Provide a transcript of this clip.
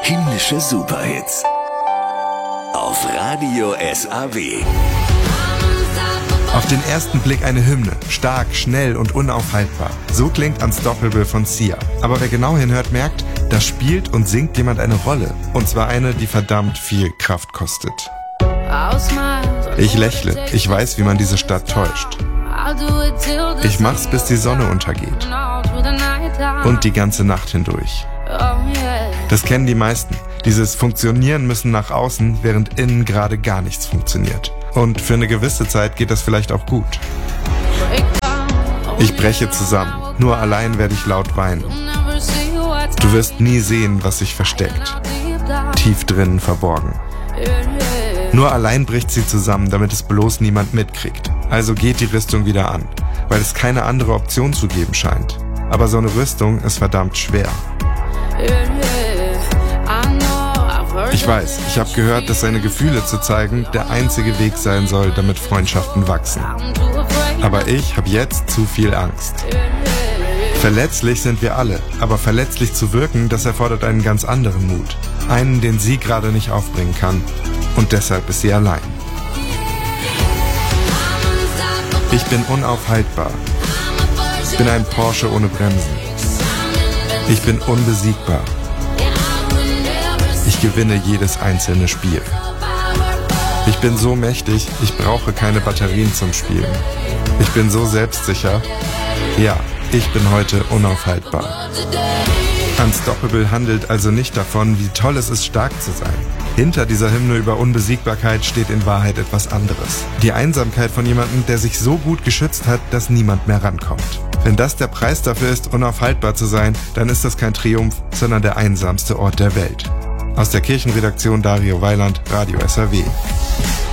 Himmlische Superhits auf Radio SAW. Auf den ersten Blick eine Hymne. Stark, schnell und unaufhaltbar. So klingt Unstoppable von Sia. Aber wer genau hinhört, merkt, da spielt und singt jemand eine Rolle. Und zwar eine, die verdammt viel Kraft kostet. Ich lächle. Ich weiß, wie man diese Stadt täuscht. Ich mach's, bis die Sonne untergeht. Und die ganze Nacht hindurch. Das kennen die meisten. Dieses Funktionieren müssen nach außen, während innen gerade gar nichts funktioniert. Und für eine gewisse Zeit geht das vielleicht auch gut. Ich breche zusammen. Nur allein werde ich laut weinen. Du wirst nie sehen, was sich versteckt. Tief drinnen verborgen. Nur allein bricht sie zusammen, damit es bloß niemand mitkriegt. Also geht die Rüstung wieder an, weil es keine andere Option zu geben scheint. Aber so eine Rüstung ist verdammt schwer. Ich weiß, ich habe gehört, dass seine Gefühle zu zeigen der einzige Weg sein soll, damit Freundschaften wachsen. Aber ich habe jetzt zu viel Angst. Verletzlich sind wir alle, aber verletzlich zu wirken, das erfordert einen ganz anderen Mut. Einen, den sie gerade nicht aufbringen kann. Und deshalb ist sie allein. Ich bin unaufhaltbar. Ich bin ein Porsche ohne Bremsen. Ich bin unbesiegbar. Ich gewinne jedes einzelne Spiel. Ich bin so mächtig, ich brauche keine Batterien zum Spielen. Ich bin so selbstsicher. Ja, ich bin heute unaufhaltbar. Unstoppable handelt also nicht davon, wie toll es ist, stark zu sein. Hinter dieser Hymne über Unbesiegbarkeit steht in Wahrheit etwas anderes. Die Einsamkeit von jemandem, der sich so gut geschützt hat, dass niemand mehr rankommt. Wenn das der Preis dafür ist, unaufhaltbar zu sein, dann ist das kein Triumph, sondern der einsamste Ort der Welt. Aus der Kirchenredaktion Dario Weiland, Radio SAW.